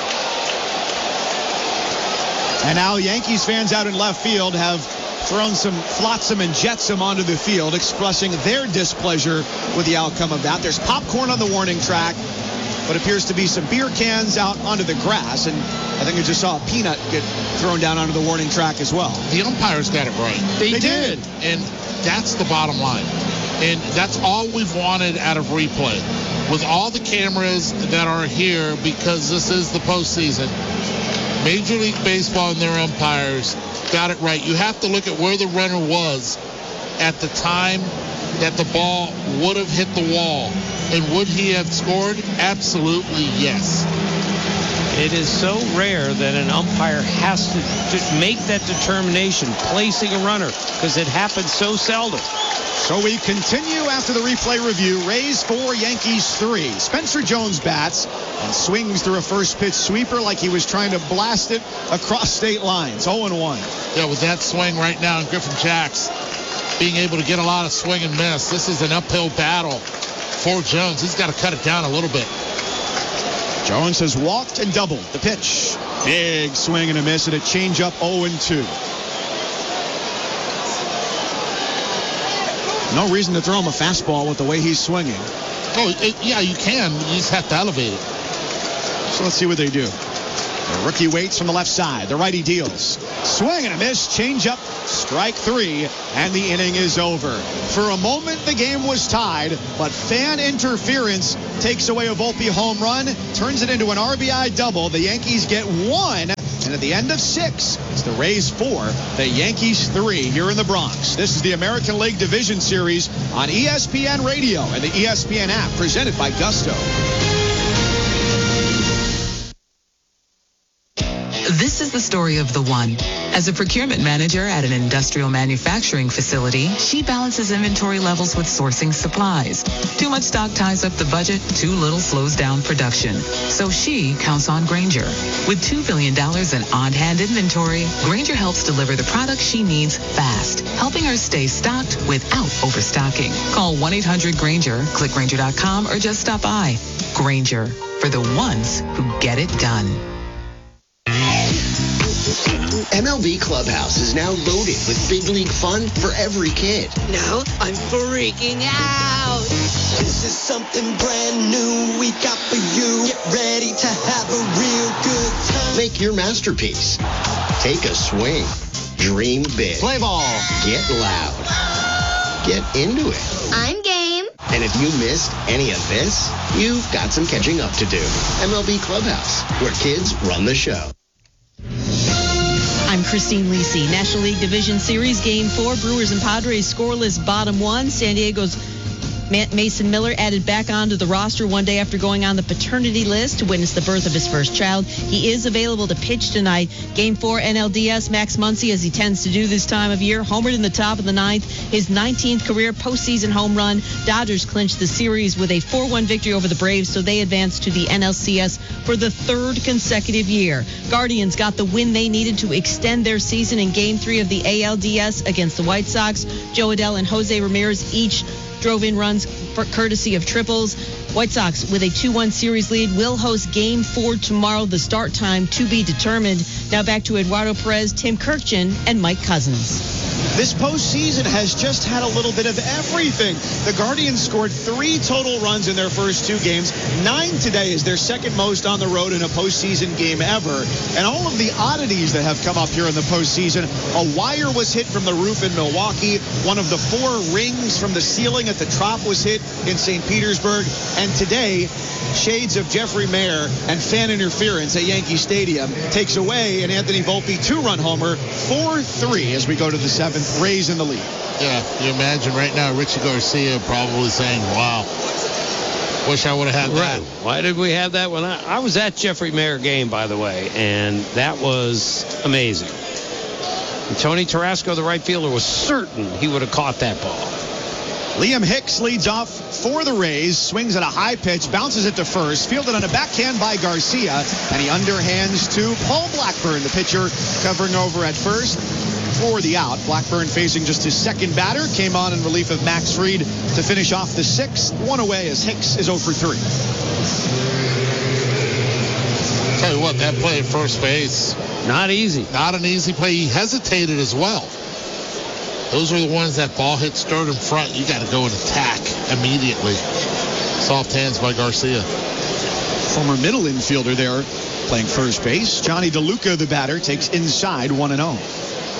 And now Yankees fans out in left field have thrown some flotsam and jetsam onto the field, expressing their displeasure with the outcome of that. There's popcorn on the warning track, but appears to be some beer cans out onto the grass, and I think I just saw a peanut get thrown down onto the warning track as well. The umpires got it right. They did. And that's the bottom line. And that's all we've wanted out of replay. With all the cameras that are here, because this is the postseason, Major League Baseball and their umpires got it right. You have to look at where the runner was at the time that the ball would have hit the wall. And would he have scored? Absolutely yes. It is so rare that an umpire has to make that determination, placing a runner, because it happens so seldom. So we continue after the replay review. Rays 4, Yankees 3. Spencer Jones bats and swings through a first pitch sweeper like he was trying to blast it across state lines. 0-1. Yeah, with that swing right now, and Griffin Jax being able to get a lot of swing and miss. This is an uphill battle for Jones. He's got to cut it down a little bit. Jones has walked and doubled. The pitch. Big swing and a miss, and a changeup 0-2. No reason to throw him a fastball with the way he's swinging. Yeah, you can. You just have to elevate it. So let's see what they do. The rookie waits from the left side. The righty deals. Swing and a miss. Change up. Strike 3. And the inning is over. For a moment, the game was tied, but fan interference takes away a Volpe home run, turns it into an RBI double. The Yankees get 1. And at the end of 6, it's the Rays 4, the Yankees 3 here in the Bronx. This is the American League Division Series on ESPN Radio and the ESPN app, presented by Gusto. This is the story of the one. As a procurement manager at an industrial manufacturing facility, she balances inventory levels with sourcing supplies. Too much stock ties up the budget, too little slows down production. So she counts on Grainger. With $2 billion in on-hand inventory, Grainger helps deliver the products she needs fast, helping her stay stocked without overstocking. Call 1-800-GRAINGER, click Grainger.com, or just stop by. Grainger, for the ones who get it done. MLB Clubhouse is now loaded with big league fun for every kid. Now I'm freaking out. This is something brand new we got for you. Get ready to have a real good time. Make your masterpiece. Take a swing. Dream big. Play ball. Get loud. Get into it. I'm game. And if you missed any of this, you've got some catching up to do. MLB Clubhouse, where kids run the show. I'm Christine Lisi. National League Division Series Game 4. Brewers and Padres scoreless bottom 1. San Diego's Mason Miller added back onto the roster one day after going on the paternity list to witness the birth of his first child. He is available to pitch tonight. Game 4 NLDS, Max Muncy, as he tends to do this time of year, homered in the top of the 9th, his 19th career postseason home run. Dodgers clinched the series with a 4-1 victory over the Braves, so they advanced to the NLCS for the 3rd consecutive year. Guardians got the win they needed to extend their season in Game 3 of the ALDS against the White Sox. Joe Adell and Jose Ramirez each drove in runs for courtesy of triples. White Sox, with a 2-1 series lead, will host Game 4 tomorrow. The start time to be determined. Now back to Eduardo Perez, Tim Kirkjian, and Mike Cousins. This postseason has just had a little bit of everything. The Guardians scored 3 total runs in their first 2 games. 9 today is their second most on the road in a postseason game ever. And all of the oddities that have come up here in the postseason. A wire was hit from the roof in Milwaukee. One of the 4 rings from the ceiling at the Trop was hit in St. Petersburg. And today, shades of Jeffrey Mayer and fan interference at Yankee Stadium takes away an Anthony Volpe 2-run homer, 4-3 as we go to the 7th. Rays in the lead. Yeah, you imagine right now Richie Garcia probably saying, wow, wish I would have had that. Why did we have that one? I was at Jeffrey Mayer game, by the way, and that was amazing. And Tony Tarasco, the right fielder, was certain he would have caught that ball. Liam Hicks leads off for the Rays, swings at a high pitch, bounces it to first, fielded on a backhand by Garcia, and he underhands to Paul Blackburn, the pitcher, covering over at first for the out. Blackburn facing just his second batter, came on in relief of Max Fried to finish off the 6th. 1 away as Hicks is 0 for 3. Tell you what, that play at first base, not easy. Not an easy play. He hesitated as well. Those are the ones that ball hits third in front. You got to go and attack immediately. Soft hands by Garcia. Former middle infielder there playing first base. Johnny DeLuca, the batter, takes inside 1-0.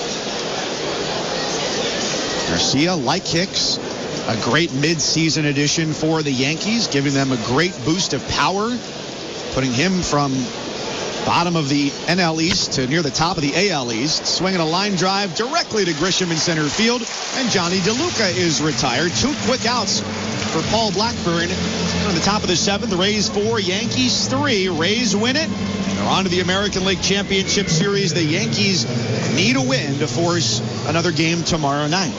Garcia, like Hicks, a great mid-season addition for the Yankees, giving them a great boost of power, putting him from bottom of the NL East to near the top of the AL East, swinging a line drive directly to Grisham in center field, and Johnny DeLuca is retired. 2 quick outs for Paul Blackburn. On the top of the 7th, the Rays 4, Yankees 3. Rays win it. They're on to the American League Championship Series. The Yankees need a win to force another game tomorrow night.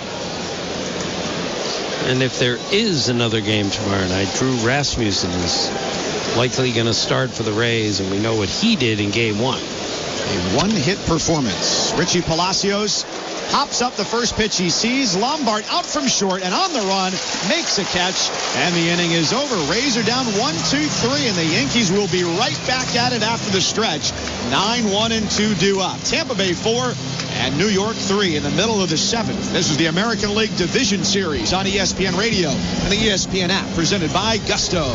And if there is another game tomorrow night, Drew Rasmussen is likely going to start for the Rays, and we know what he did in Game 1. A 1-hit performance. Richie Palacios Hops up the first pitch he sees. Lombard out from short and on the run. Makes a catch. And the inning is over. Rays are down 1-2-3. And the Yankees will be right back at it after the stretch. 9-1-2 due up. Tampa Bay 4 and New York 3 in the middle of the 7th. This is the American League Division Series on ESPN Radio and the ESPN app, presented by Gusto.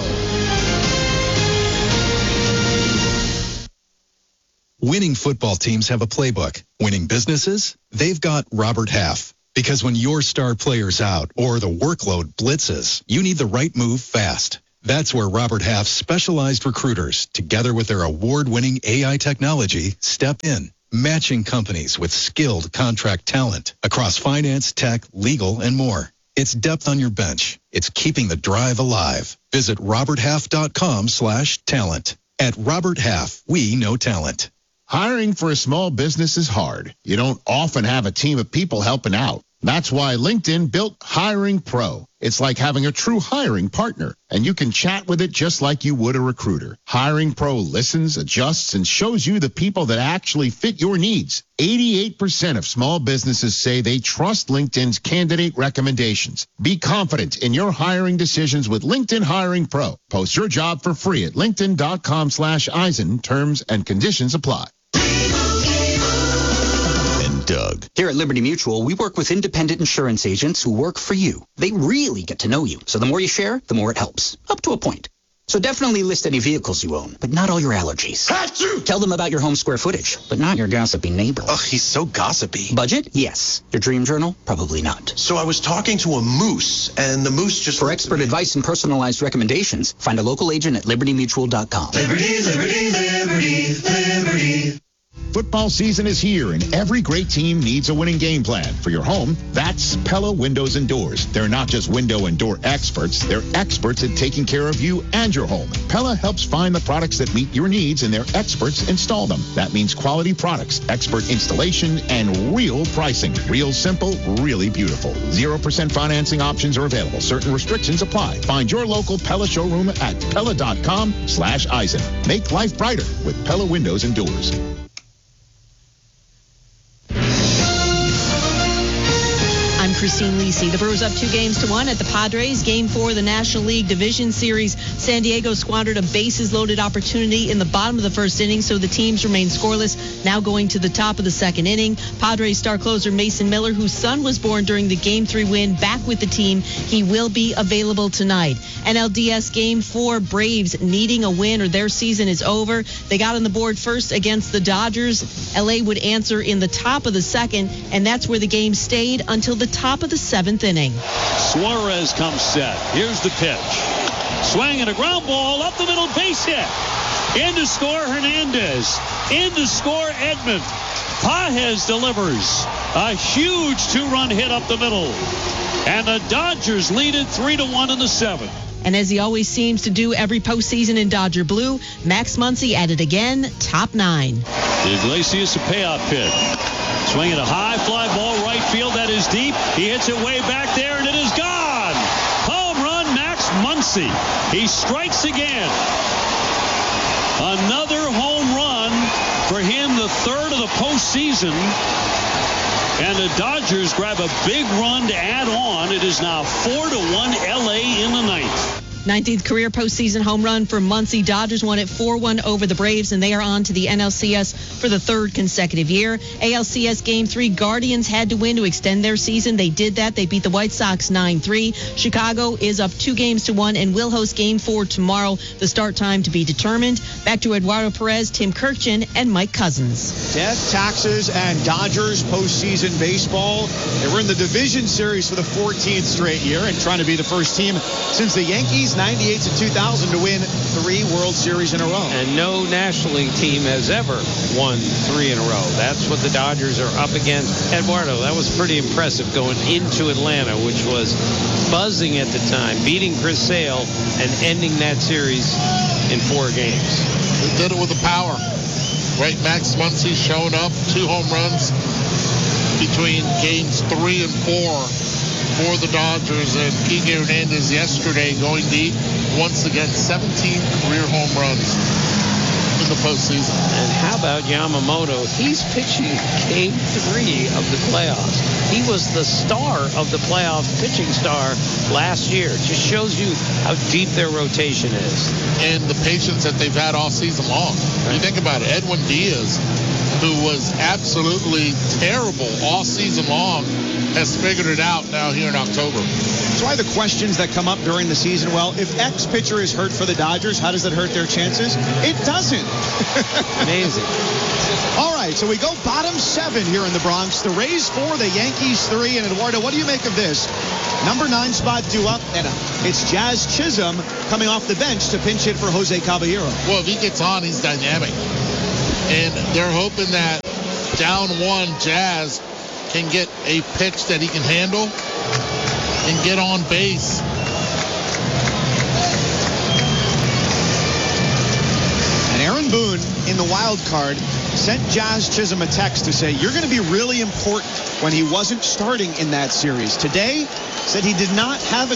Winning football teams have a playbook. Winning businesses? They've got Robert Half. Because when your star player's out or the workload blitzes, you need the right move fast. That's where Robert Half's specialized recruiters, together with their award-winning AI technology, step in, matching companies with skilled contract talent across finance, tech, legal, and more. It's depth on your bench. It's keeping the drive alive. Visit roberthalf.com/talent. At Robert Half, we know talent. Hiring for a small business is hard. You don't often have a team of people helping out. That's why LinkedIn built Hiring Pro. It's like having a true hiring partner, and you can chat with it just like you would a recruiter. Hiring Pro listens, adjusts, and shows you the people that actually fit your needs. 88% of small businesses say they trust LinkedIn's candidate recommendations. Be confident in your hiring decisions with LinkedIn Hiring Pro. Post your job for free at linkedin.com/Eisen. Terms and conditions apply. Doug. Here at Liberty Mutual, we work with independent insurance agents who work for you. They really get to know you. So the more you share, the more it helps. Up to a point. So definitely list any vehicles you own, but not all your allergies. Achoo! Tell them about your home square footage, but not your gossipy neighbor. Ugh, he's so gossipy. Budget? Yes. Your dream journal? Probably not. So I was talking to a moose, and the moose just... For expert advice and personalized recommendations, find a local agent at libertymutual.com. Liberty, liberty, liberty, liberty. Football season is here, and every great team needs a winning game plan. For your home, that's Pella Windows and Doors. They're not just window and door experts. They're experts at taking care of you and your home. Pella helps find the products that meet your needs, and their experts install them. That means quality products, expert installation, and real pricing. Real simple, really beautiful. 0% financing options are available. Certain restrictions apply. Find your local Pella showroom at Pella.com/Eisen. Make life brighter with Pella Windows and Doors. I'm Christine Lisi. The Brewers up 2-1 at the Padres. Game 4 of the National League Division Series. San Diego squandered a bases-loaded opportunity in the bottom of the first inning, so the teams remain scoreless. Now going to the top of the second inning. Padres star closer Mason Miller, whose son was born during the Game 3 win, back with the team. He will be available tonight. NLDS Game 4, Braves needing a win or their season is over. They got on the board first against the Dodgers. LA would answer in the top of the second, and that's where the game stayed until the top of the 7th inning. Suarez comes set. Here's the pitch. Swing and a ground ball up the middle, base hit. In to score Hernandez. In to score Edman. Pages delivers a huge 2-run hit up the middle. And the Dodgers lead it 3-1 in the 7th. And as he always seems to do every postseason in Dodger blue, Max Muncy at it again, top 9. Iglesias a payout pitch. Swinging a high fly ball right field that is deep. He hits it way back there and it is gone. Home run, Max Muncy. He strikes again. Another home run for him, the third of the postseason. And the Dodgers grab a big run to add on. It is now 4-1 LA in the 9th. 19th career postseason home run for Muncy. Dodgers won it 4-1 over the Braves, and they are on to the NLCS for the 3rd consecutive year. ALCS Game 3, Guardians had to win to extend their season. They did that. They beat the White Sox 9-3. Chicago is up 2-1 and will host Game 4 tomorrow. The start time to be determined. Back to Eduardo Perez, Tim Kirkjian, and Mike Cousins. Death, taxes, and Dodgers postseason baseball. They were in the division series for the 14th straight year and trying to be the first team since the Yankees 98-2000 to win 3 World Series in a row. And no National League team has ever won 3 in a row. That's what the Dodgers are up against. Eduardo, that was pretty impressive going into Atlanta, which was buzzing at the time, beating Chris Sale and ending that series in 4 games. They did it with the power. Right, Max Muncy showing up, 2 home runs between games 3 and 4. For the Dodgers, and Kike Hernandez yesterday going deep once again, 17 career home runs. The the postseason. And how about Yamamoto? He's pitching Game 3 of the playoffs. He was the star of the playoff pitching star last year. It just shows you how deep their rotation is. And the patience that they've had all season long. Right. You think about it, Edwin Diaz, who was absolutely terrible all season long, has figured it out now here in October. That's why the questions that come up during the season, well, if X pitcher is hurt for the Dodgers, how does that hurt their chances? It doesn't. Amazing. All right, so we go bottom 7 here in the Bronx. The Rays 4, the Yankees 3. And Eduardo, what do you make of this? Number 9 spot due up, and it's Jazz Chisholm coming off the bench to pinch hit for Jose Caballero. Well, if he gets on, he's dynamic. And they're hoping that down 1, Jazz can get a pitch that he can handle and get on base. And Aaron Boone in the wild card sent Jazz Chisholm a text to say, you're going to be really important, when he wasn't starting in that series. Today, said he did not have a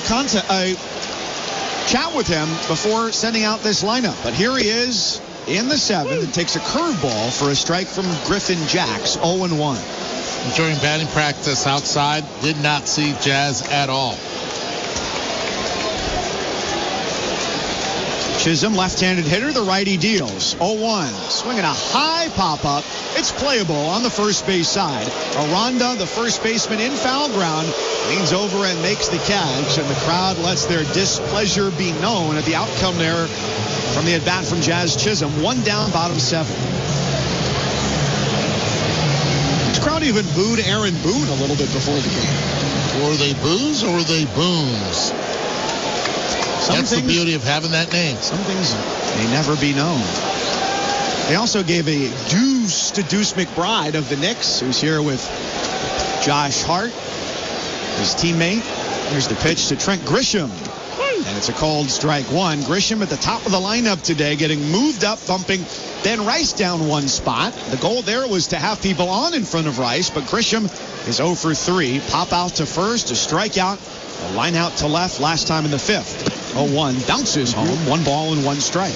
chat with him before sending out this lineup. But here he is in the 7th and takes a curveball for a strike from Griffin Jacks, 0-1. During batting practice outside, did not see Jazz at all. Chisholm, left-handed hitter, the righty deals. 0-1. Swinging a high pop-up. It's playable on the first base side. Aranda, the first baseman in foul ground, leans over and makes the catch, and the crowd lets their displeasure be known at the outcome there from the at-bat from Jazz Chisholm. 1 down, bottom 7. This crowd even booed Aaron Boone a little bit before the game. Were they boos or were they booms? That's the beauty of having that name. Some things may never be known. They also gave a deuce to Deuce McBride of the Knicks, who's here with Josh Hart, his teammate. Here's the pitch to Trent Grisham. And it's a called strike 1. Grisham at the top of the lineup today, getting moved up, bumping Ben Rice down 1 spot. The goal there was to have people on in front of Rice, but Grisham is 0 for 3. Pop out to first, a strikeout, a line out to left last time in the 5th. 0-1, bounces home, 1 ball and 1 strike.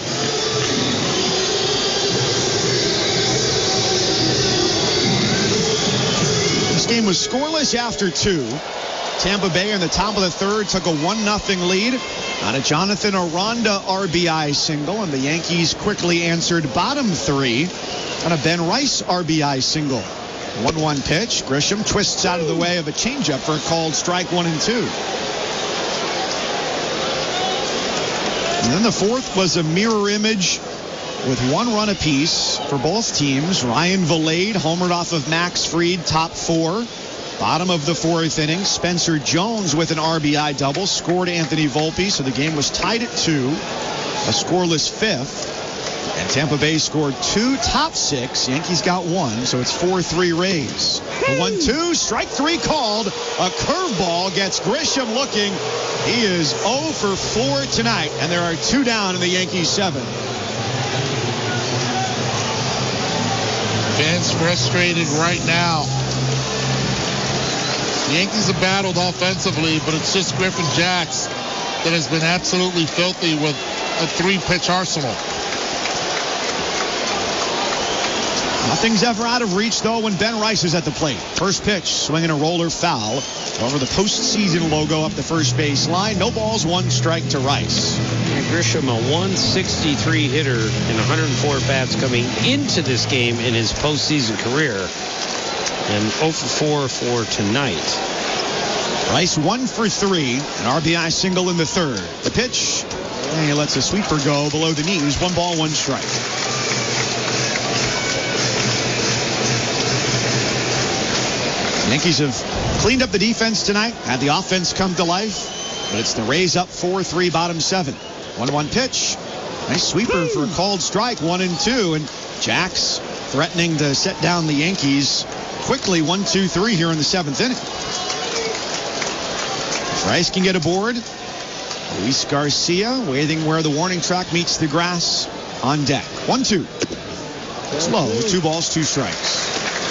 This game was scoreless after 2. Tampa Bay in the top of the 3rd took a 1-0 lead on a Jonathan Aranda RBI single, and the Yankees quickly answered bottom 3 on a Ben Rice RBI single. 1-1 pitch. Grisham twists out of the way of a changeup for a called strike 1 and 2. And then the 4th was a mirror image with 1 run apiece for both teams. Ryan Vilade homered off of Max Fried, top 4. Bottom of the 4th inning, Spencer Jones with an RBI double scored Anthony Volpe, so the game was tied at 2. A scoreless 5th. And Tampa Bay scored 2, top 6. Yankees got 1, so it's 4-3 Rays. The 1-2, strike 3 called. A curveball gets Grisham looking. He is 0 for 4 tonight, and there are 2 down in the Yankees 7. Fans frustrated right now. The Yankees have battled offensively, but it's just Griffin Jacks that has been absolutely filthy with a 3-pitch arsenal. Nothing's ever out of reach, though, when Ben Rice is at the plate. First pitch, swinging a roller foul over the postseason logo up the first base line. No balls, 1 strike to Rice. And Grisham, a 163 hitter in 104 bats coming into this game in his postseason career. And 0 for 4 for tonight. Rice 1 for 3, an RBI single in the 3rd. The pitch, and he lets a sweeper go below the knees. 1 ball, 1 strike. Yankees have cleaned up the defense tonight, had the offense come to life, but it's the Rays up 4-3, bottom 7. 1-1 pitch. Nice sweeper for a called strike, 1 and 2, and Jacks threatening to set down the Yankees quickly, 1-2-3 here in the 7th inning. If Rice can get aboard, Luis Garcia waiting where the warning track meets the grass on deck. 1-2. Slow, 2 balls, 2 strikes.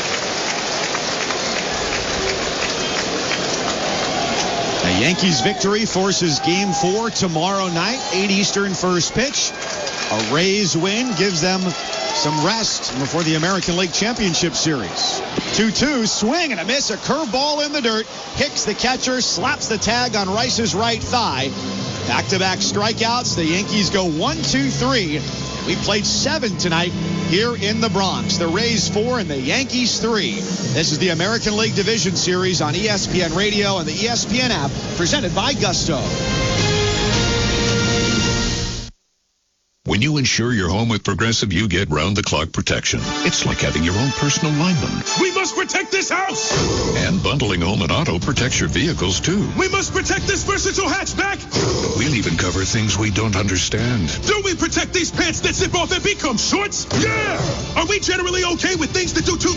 The Yankees victory forces Game 4 tomorrow night, 8 Eastern first pitch. A Rays win gives them some rest before the American League Championship Series. 2-2, swing and a miss, a curveball in the dirt. Hicks, the catcher, slaps the tag on Rice's right thigh. Back-to-back strikeouts. The Yankees go 1-2-3. We played 7 tonight here in the Bronx. The Rays 4 and the Yankees 3. This is the American League Division Series on ESPN Radio and the ESPN app, presented by Gusto. When you insure your home with Progressive, you get round-the-clock protection. It's like having your own personal lineman. We must protect this house! And bundling home and auto protects your vehicles, too. We must protect this versatile hatchback! We'll even cover things we don't understand. Do we protect these pants that zip off and become shorts? Yeah! Are we generally okay with things that do two